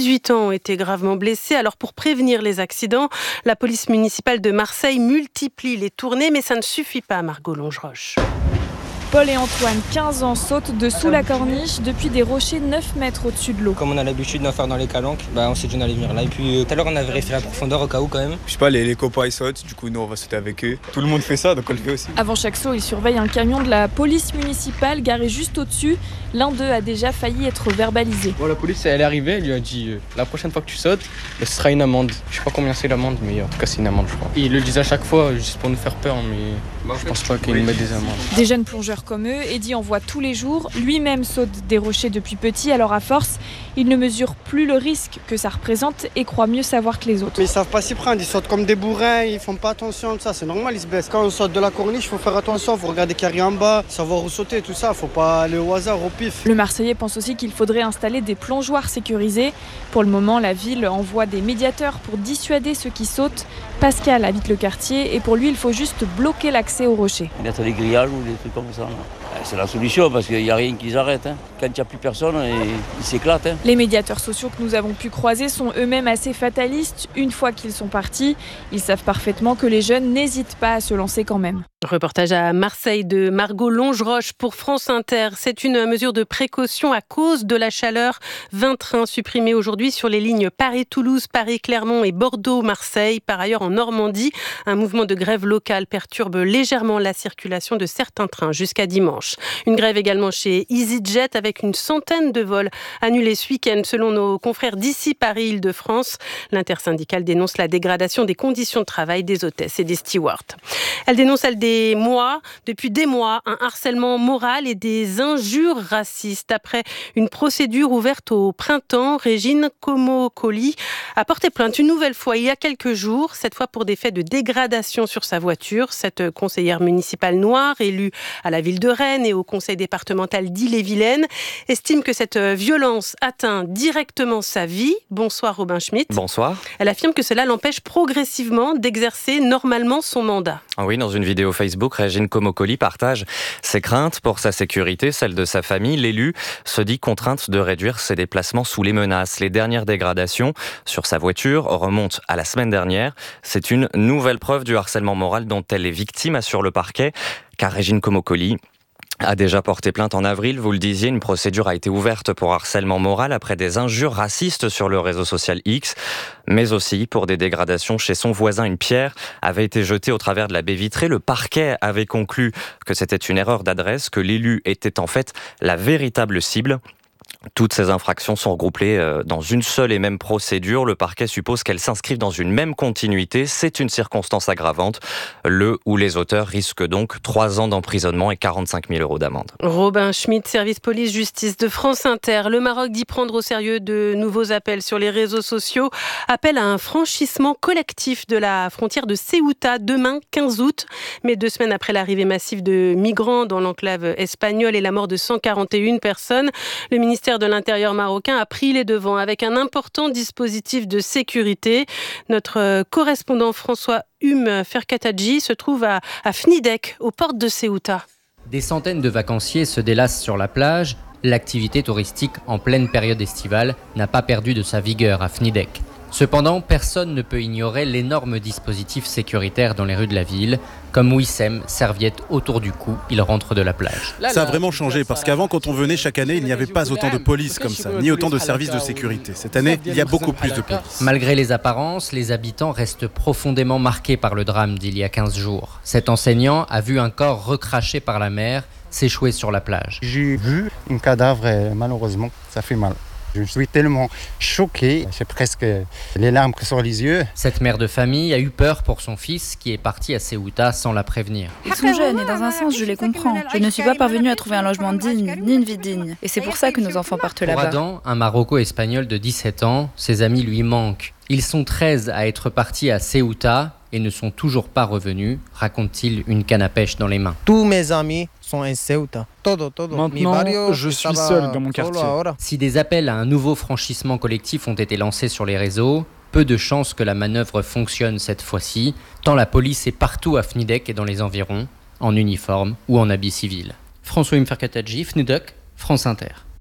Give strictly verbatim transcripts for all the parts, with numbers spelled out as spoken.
dix-huit ans ont été gravement blessés. Alors pour prévenir les accidents, la police municipale de Marseille multiplie les tournées, mais ça ne suffit pas, Margot Longeroche. Paul et Antoine, quinze ans, sautent de sous la corniche depuis des rochers neuf mètres au-dessus de l'eau. Comme on a l'habitude d'en faire dans les calanques, bah on s'est dit qu'on allait venir là. Et puis tout à l'heure on avait vérifié la profondeur au cas où quand même. Je sais pas, les, les copains ils sautent, du coup nous on va sauter avec eux. Tout le monde fait ça, donc on le fait aussi. Avant chaque saut, ils surveillent un camion de la police municipale garé juste au-dessus. L'un d'eux a déjà failli être verbalisé. Bon, la police elle est arrivée, elle lui a dit euh, la prochaine fois que tu sautes, bah, ce sera une amende. Je sais pas combien c'est l'amende, mais en tout cas c'est une amende je crois. Ils le disent à chaque fois juste pour nous faire peur, mais bah, je pense pas qu'ils nous mettent des amendes. Des jeunes plongeurs comme eux, Eddy en voit tous les jours. Lui-même saute des rochers depuis petit, alors à force, il ne mesure plus le risque que ça représente et croit mieux savoir que les autres. Mais ils savent pas s'y prendre, ils sautent comme des bourrins, ils font pas attention, ça c'est normal, ils se baissent. Quand on saute de la corniche, il faut faire attention, il faut regarder qu'il y a rien en bas, savoir où sauter, tout ça, faut pas aller au hasard, au pif. Le Marseillais pense aussi qu'il faudrait installer des plongeoires sécurisés. Pour le moment, la ville envoie des médiateurs pour dissuader ceux qui sautent. Pascal habite le quartier et pour lui, il faut juste bloquer l'accès aux rochers. Mettre des grillages ou des trucs comme ça. C'est la solution parce qu'il n'y a rien qui les arrête. Hein. Quand il n'y a plus personne, ils s'éclatent. Hein. Les médiateurs sociaux que nous avons pu croiser sont eux-mêmes assez fatalistes. Une fois qu'ils sont partis, ils savent parfaitement que les jeunes n'hésitent pas à se lancer quand même. Reportage à Marseille de Margot Longeroche pour France Inter. C'est une mesure de précaution à cause de la chaleur. vingt trains supprimés aujourd'hui sur les lignes Paris-Toulouse, Paris-Clermont et Bordeaux-Marseille. Par ailleurs, en Normandie, un mouvement de grève locale perturbe légèrement la circulation de certains trains jusqu'à dimanche. Une grève également chez EasyJet avec une centaine de vols annulés ce week-end selon nos confrères d'ici Paris-Île-de-France. L'intersyndicale dénonce la dégradation des conditions de travail des hôtesses et des stewards. Elle dénonce elle des mois, depuis des mois, un harcèlement moral et des injures racistes. Après une procédure ouverte au printemps, Régine Comocoli a porté plainte une nouvelle fois il y a quelques jours, cette fois pour des faits de dégradation sur sa voiture. Cette conseillère municipale noire, élue à la ville de Rennes et au conseil départemental d'Ille-et-Vilaine, estime que cette violence atteint directement sa vie. Bonsoir Robin Schmitt. Bonsoir. Elle affirme que cela l'empêche progressivement d'exercer normalement son mandat. Ah oui, dans une vidéo Facebook, Régine Comocoli partage ses craintes pour sa sécurité, celle de sa famille. L'élu se dit contrainte de réduire ses déplacements sous les menaces. Les dernières dégradations sur sa voiture remontent à la semaine dernière. C'est une nouvelle preuve du harcèlement moral dont elle est victime, assure le parquet, car Régine Comocoli a déjà porté plainte en avril. Vous le disiez, une procédure a été ouverte pour harcèlement moral après des injures racistes sur le réseau social X, mais aussi pour des dégradations chez son voisin. Une pierre avait été jetée au travers de la baie vitrée. Le parquet avait conclu que c'était une erreur d'adresse, que l'élu était en fait la véritable cible. Toutes ces infractions sont regroupées dans une seule et même procédure. Le parquet suppose qu'elles s'inscrivent dans une même continuité. C'est une circonstance aggravante. Le ou les auteurs risquent donc trois ans d'emprisonnement et quarante-cinq mille euros d'amende. Robin Schmitt, service police-justice de France Inter. Le Maroc dit prendre au sérieux de nouveaux appels sur les réseaux sociaux. Appel à un franchissement collectif de la frontière de Ceuta demain, quinze août. Mais deux semaines après l'arrivée massive de migrants dans l'enclave espagnole et la mort de cent quarante et une personnes, le ministère de l'Intérieur marocain a pris les devants avec un important dispositif de sécurité. Notre correspondant François Hume Ferkatadji se trouve à, à Fnidek, aux portes de Ceuta. Des centaines de vacanciers se délassent sur la plage. L'activité touristique en pleine période estivale n'a pas perdu de sa vigueur à Fnidek. Cependant, personne ne peut ignorer l'énorme dispositif sécuritaire dans les rues de la ville. Comme Wissem, serviette autour du cou, il rentre de la plage. Ça a vraiment changé parce qu'avant, quand on venait chaque année, il n'y avait pas autant de police comme ça, ni autant de services de sécurité. Cette année, il y a beaucoup plus de police. Malgré les apparences, les habitants restent profondément marqués par le drame d'il y a quinze jours. Cet enseignant a vu un corps recraché par la mer s'échouer sur la plage. J'ai vu un cadavre et malheureusement, ça fait mal. Je suis tellement choqué, j'ai presque les larmes qui sont les yeux. Cette mère de famille a eu peur pour son fils qui est parti à Ceuta sans la prévenir. Ils sont jeunes et dans un sens, je les comprends. Je ne suis pas parvenue à trouver un logement digne, ni une vie digne. Et c'est pour ça que nos enfants partent là-bas. Pour Adam, un Maroco-espagnol de dix-sept ans, ses amis lui manquent. Ils sont treize à être partis à Ceuta et ne sont toujours pas revenus, raconte-t-il une canne à pêche dans les mains. Tous mes amis sont en Ceuta. Todo, todo. Maintenant, je suis seul dans mon quartier. Si des appels à un nouveau franchissement collectif ont été lancés sur les réseaux, peu de chances que la manœuvre fonctionne cette fois-ci, tant la police est partout à Fnidek et dans les environs, en uniforme ou en habit civil. François Mferkatadji, Fnidek, France Inter.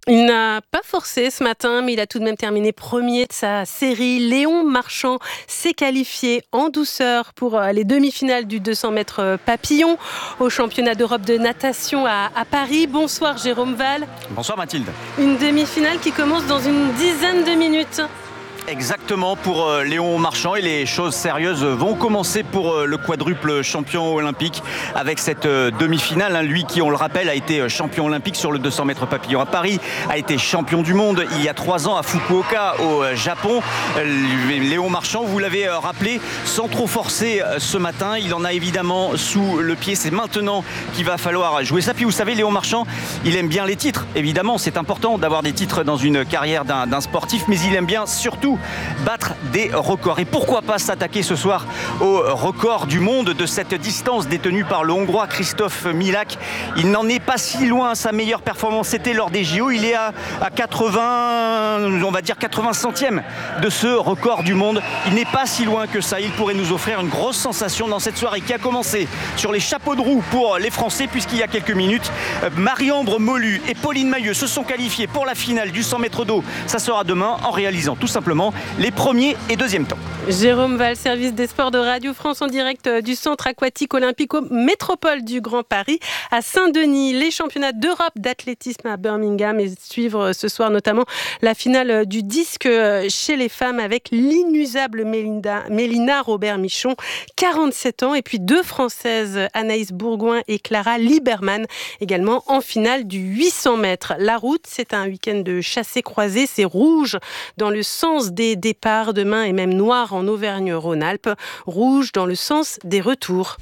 Il n'a pas forcé ce matin, mais il a tout de même terminé premier de sa série. Léon Marchand s'est qualifié en douceur pour les demi-finales du deux cents mètres papillon au championnat d'Europe de natation à, à Paris. Bonsoir Jérôme Val. Bonsoir Mathilde. Une demi-finale qui commence dans une dizaine de minutes. Exactement pour Léon Marchand, et les choses sérieuses vont commencer pour le quadruple champion olympique avec cette demi-finale. Lui qui, on le rappelle, a été champion olympique sur le deux cents mètres papillon à Paris, a été champion du monde il y a trois ans à Fukuoka au Japon. Léon Marchand, vous l'avez rappelé, sans trop forcer ce matin, il en a évidemment sous le pied. C'est maintenant qu'il va falloir jouer ça. Puis vous savez, Léon Marchand, il aime bien les titres. Évidemment, c'est important d'avoir des titres dans une carrière d'un, d'un sportif, mais il aime bien surtout battre des records. Et pourquoi pas s'attaquer ce soir au record du monde de cette distance détenue par le Hongrois Christophe Milák. Il n'en est pas si loin. Sa meilleure performance était lors des J O. Il est à, à quatre-vingts, on va dire quatre-vingts centièmes de ce record du monde. Il n'est pas si loin que ça. Il pourrait nous offrir une grosse sensation dans cette soirée qui a commencé sur les chapeaux de roue pour les Français, puisqu'il y a quelques minutes, Marie-Ambre Molu et Pauline Mahieu se sont qualifiées pour la finale du cent mètres d'eau. Ça sera demain en réalisant tout simplement les premiers et deuxièmes temps. Jérôme Val, service des sports de Radio France en direct du centre aquatique olympico métropole du Grand Paris à Saint-Denis. Les championnats d'Europe d'athlétisme à Birmingham et suivre ce soir notamment la finale du disque chez les femmes avec l'inusable Mélinda, Mélina Robert-Michon, quarante-sept ans, et puis deux Françaises, Anaïs Bourgoin et Clara Lieberman, également en finale du huit cents mètres. La route, c'est un week-end de chassé-croisé, c'est rouge dans le sens des départs demain et même noir en Auvergne-Rhône-Alpes, rouge dans le sens des retours.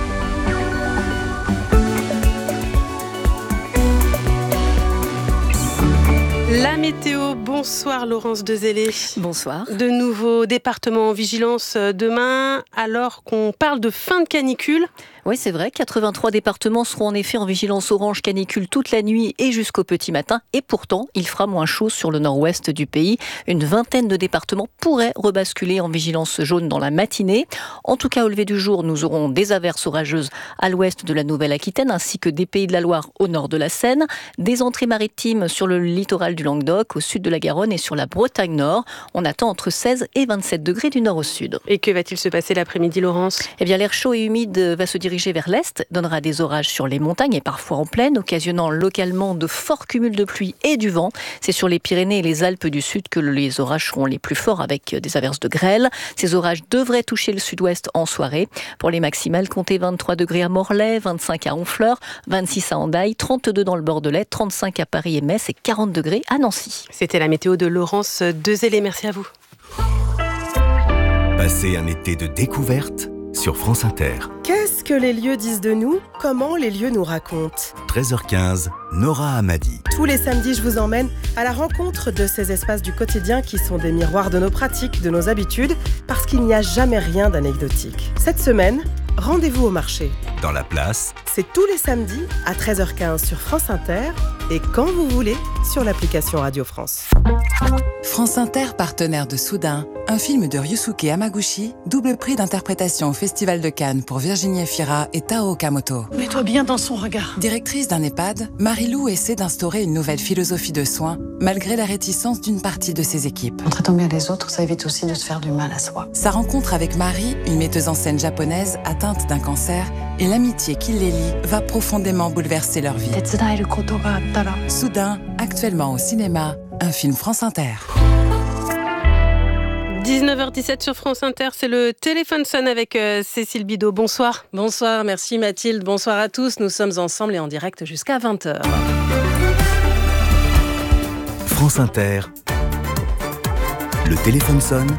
La météo, bonsoir Laurence Dezellé. Bonsoir. De nouveaux départements en vigilance demain, alors qu'on parle de fin de canicule. Oui, c'est vrai, quatre-vingt-trois départements seront en effet en vigilance orange canicule toute la nuit et jusqu'au petit matin. Et pourtant, il fera moins chaud sur le nord-ouest du pays. Une vingtaine de départements pourraient rebasculer en vigilance jaune dans la matinée. En tout cas, au lever du jour, nous aurons des averses orageuses à l'ouest de la Nouvelle-Aquitaine ainsi que des Pays de la Loire au nord de la Seine. Des entrées maritimes sur le littoral du Languedoc, au sud de la Garonne et sur la Bretagne Nord. On attend entre seize et vingt-sept degrés du nord au sud. Et que va-t-il se passer l'après-midi, Laurence ? Eh bien, l'air chaud et humide va se diriger vers l'est, donnera des orages sur les montagnes et parfois en plaine, occasionnant localement de forts cumuls de pluie et du vent. C'est sur les Pyrénées et les Alpes du Sud que les orages seront les plus forts avec des averses de grêle. Ces orages devraient toucher le sud-ouest en soirée. Pour les maximales, comptez vingt-trois degrés à Morlaix, vingt-cinq à Honfleur, vingt-six à Hendaye, trente-deux dans le Bordelais, trente-cinq à Paris et Metz et quarante degrés à Nancy. C'était la météo de Laurence Dezellé. Merci à vous. Passez un été de découverte sur France Inter. Qu'est-ce que les lieux disent de nous ? Comment les lieux nous racontent ? treize heures quinze, Nora Hamadi. Tous les samedis, je vous emmène à la rencontre de ces espaces du quotidien qui sont des miroirs de nos pratiques, de nos habitudes, parce qu'il n'y a jamais rien d'anecdotique. Cette semaine, rendez-vous au marché. Dans la place. C'est tous les samedis à treize heures quinze sur France Inter et quand vous voulez sur l'application Radio France. France Inter, partenaire de Soudain, un film de Ryusuke Hamaguchi, double prix d'interprétation au Festival de Cannes pour Virginie Efira et Tao Okamoto. Mets-toi bien dans son regard. Directrice d'un EHPAD, Marie-Lou essaie d'instaurer une nouvelle philosophie de soins, malgré la réticence d'une partie de ses équipes. En traitant bien les autres, ça évite aussi de se faire du mal à soi. Sa rencontre avec Marie, une metteuse en scène japonaise atteinte d'un cancer, et l'amitié qui les lie va profondément bouleverser leur vie. Soudain, actuellement au cinéma, un film France Inter. dix-neuf heures dix-sept sur France Inter, c'est le téléphone sonne avec euh, Cécile Bidot. Bonsoir. Bonsoir, merci Mathilde. Bonsoir à tous. Nous sommes ensemble et en direct jusqu'à vingt heures. France Inter. Le téléphone sonne.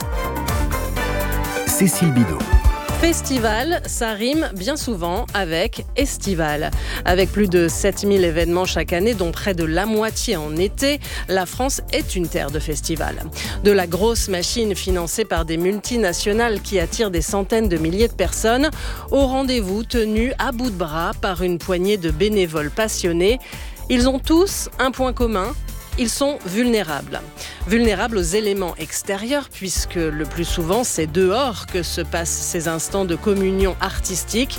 Cécile Bidot. Festival, ça rime bien souvent avec estival. Avec plus de sept mille événements chaque année, dont près de la moitié en été, la France est une terre de festivals. De la grosse machine financée par des multinationales qui attirent des centaines de milliers de personnes, au rendez-vous tenu à bout de bras par une poignée de bénévoles passionnés. Ils ont tous un point commun. Ils sont vulnérables. Vulnérables aux éléments extérieurs, puisque le plus souvent, c'est dehors que se passent ces instants de communion artistique.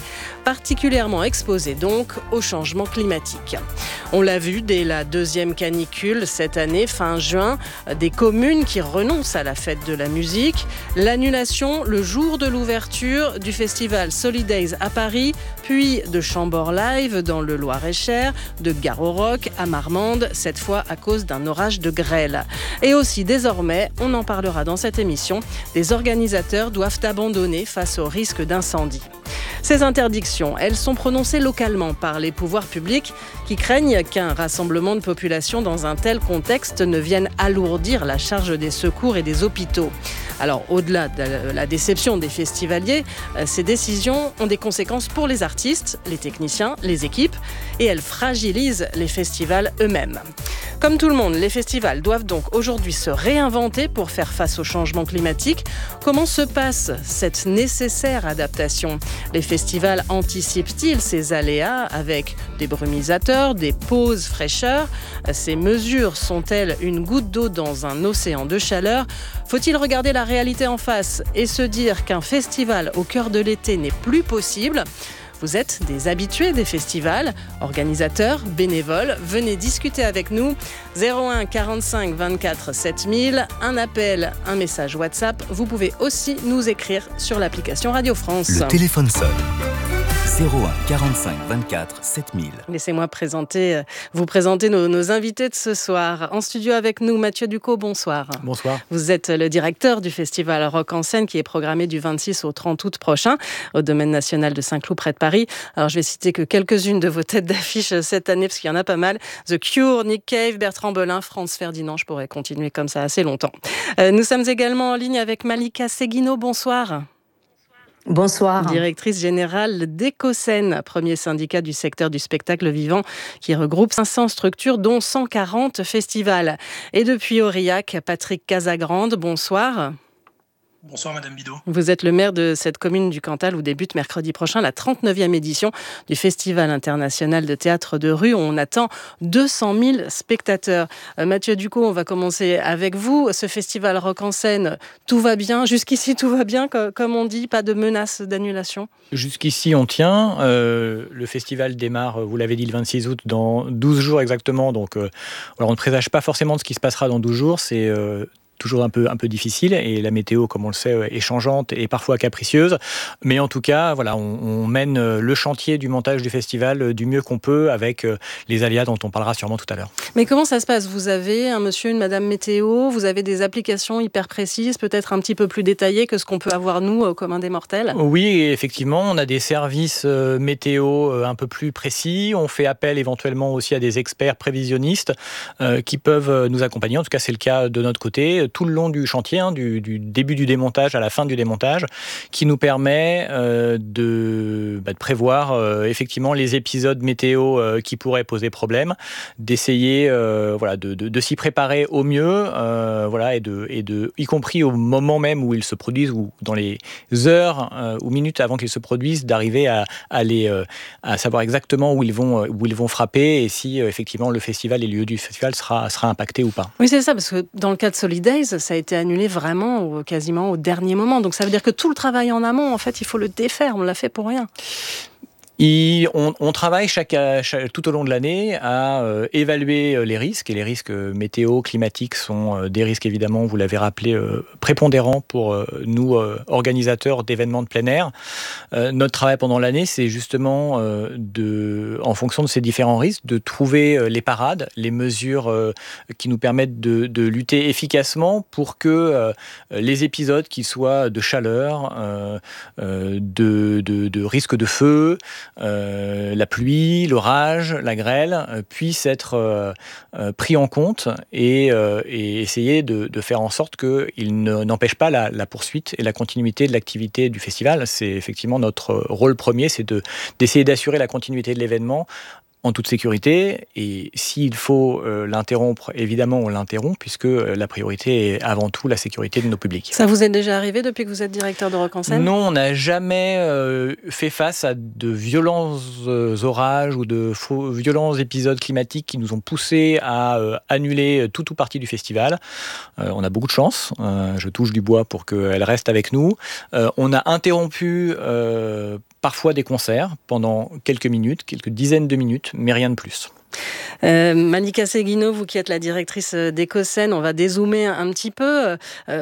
particulièrement exposés donc au changement climatique. On l'a vu dès la deuxième canicule cette année, fin juin, des communes qui renoncent à la fête de la musique. L'annulation le jour de l'ouverture du festival Solidays à Paris, puis de Chambord Live dans le Loir-et-Cher, de Garo Rock à Marmande, cette fois à cause d'un orage de grêle. Et aussi désormais, on en parlera dans cette émission, des organisateurs doivent abandonner face au risque d'incendie. Ces interdictions, elles sont prononcées localement par les pouvoirs publics qui craignent qu'un rassemblement de population dans un tel contexte ne vienne alourdir la charge des secours et des hôpitaux. Alors, au-delà de la déception des festivaliers, ces décisions ont des conséquences pour les artistes, les techniciens, les équipes, et elles fragilisent les festivals eux-mêmes. Comme tout le monde, les festivals doivent donc aujourd'hui se réinventer pour faire face au changement climatique. Comment se passe cette nécessaire adaptation ? Les festivals anticipent-ils ces aléas avec des brumisateurs, des pauses fraîcheurs ? Ces mesures sont-elles une goutte d'eau dans un océan de chaleur ? Faut-il regarder la réalité en face et se dire qu'un festival au cœur de l'été n'est plus possible ? Vous êtes des habitués des festivals, organisateurs, bénévoles, venez discuter avec nous. zéro un quarante-cinq vingt-quatre sept mille, un appel, un message WhatsApp. Vous pouvez aussi nous écrire sur l'application Radio France. Le téléphone sonne. zéro un quarante-cinq vingt-quatre sept mille. Laissez-moi présenter, vous présenter nos, nos invités de ce soir. En studio avec nous, Mathieu Ducot, bonsoir. Bonsoir. Vous êtes le directeur du festival Rock en scène qui est programmé du vingt-six au trente août prochain au domaine national de Saint-Cloud près de Paris. Alors je vais citer que quelques-unes de vos têtes d'affiche cette année parce qu'il y en a pas mal. The Cure, Nick Cave, Bertrand Belin, Franz Ferdinand. Je pourrais continuer comme ça assez longtemps. Euh, nous sommes également en ligne avec Malika Seguino. Bonsoir. Bonsoir. Directrice générale d'Ecocène, premier syndicat du secteur du spectacle vivant qui regroupe cinq cents structures dont cent quarante festivals. Et depuis Aurillac, Patrick Casagrande, bonsoir. Bonsoir Madame Bidot. Vous êtes le maire de cette commune du Cantal où débute mercredi prochain la trente-neuvième édition du Festival international de théâtre de rue. On attend deux cent mille spectateurs. Euh, Mathieu Ducot, on va commencer avec vous. Ce festival Rock en scène, tout va bien. Jusqu'ici, tout va bien, comme on dit, pas de menace d'annulation. Jusqu'ici, on tient. Euh, le festival démarre, vous l'avez dit, le vingt-six août, dans douze jours exactement. Donc, euh, alors on ne présage pas forcément de ce qui se passera dans douze jours. C'est... Euh, toujours un peu, un peu difficile, et la météo, comme on le sait, est changeante et parfois capricieuse. Mais en tout cas, voilà, on, on mène le chantier du montage du festival du mieux qu'on peut avec les aléas dont on parlera sûrement tout à l'heure. Mais comment ça se passe ? Vous avez un monsieur, une madame météo, vous avez des applications hyper précises, peut-être un petit peu plus détaillées que ce qu'on peut avoir nous, au commun des mortels ? Oui, effectivement, on a des services météo un peu plus précis. On fait appel éventuellement aussi à des experts prévisionnistes euh, qui peuvent nous accompagner. En tout cas, c'est le cas de notre côté, tout le long du chantier, hein, du, du début du démontage à la fin du démontage, qui nous permet euh, de, bah, de prévoir euh, effectivement les épisodes météo euh, qui pourraient poser problème, d'essayer euh, voilà, de, de, de s'y préparer au mieux, euh, voilà, et de, et de, y compris au moment même où ils se produisent, ou dans les heures euh, ou minutes avant qu'ils se produisent, d'arriver à, à, les, euh, à savoir exactement où ils vont, où ils vont frapper et si euh, effectivement le festival et le lieu du festival sera, sera impacté ou pas. Oui, c'est ça, parce que dans le cas de Solidays, ça a été annulé vraiment au, quasiment au dernier moment. Donc ça veut dire que tout le travail en amont, en fait, il faut le défaire. On l'a fait pour rien. Et on, on travaille chaque, chaque, tout au long de l'année à euh, évaluer les risques. Et les risques météo, climatiques sont euh, des risques, évidemment, vous l'avez rappelé, euh, prépondérants pour euh, nous, euh, organisateurs d'événements de plein air. Euh, notre travail pendant l'année, c'est justement, euh, de, en fonction de ces différents risques, de trouver euh, les parades, les mesures euh, qui nous permettent de, de lutter efficacement pour que euh, les épisodes, qu'ils soient de chaleur, euh, euh, de, de, de risque de feu, Euh, la pluie, l'orage, la grêle euh, puissent être euh, euh, pris en compte et, euh, et essayer de, de faire en sorte qu'ils ne, n'empêchent pas la, la poursuite et la continuité de l'activité du festival. C'est effectivement notre rôle premier, c'est de, d'essayer d'assurer la continuité de l'événement en toute sécurité, et s'il faut euh, l'interrompre, évidemment on l'interrompt, puisque euh, la priorité est avant tout la sécurité de nos publics. Ça vous est déjà arrivé depuis que vous êtes directeur de Rock en scène ? Non, on n'a jamais euh, fait face à de violents euh, orages ou de faux, violents épisodes climatiques qui nous ont poussés à euh, annuler tout ou partie du festival. Euh, on a beaucoup de chance, euh, je touche du bois pour qu'elle reste avec nous. Euh, on a interrompu euh, parfois des concerts pendant quelques minutes, quelques dizaines de minutes, mais rien de plus. Euh, Malika Seguino, vous qui êtes la directrice d'Ecocène, on va dézoomer un petit peu. Euh,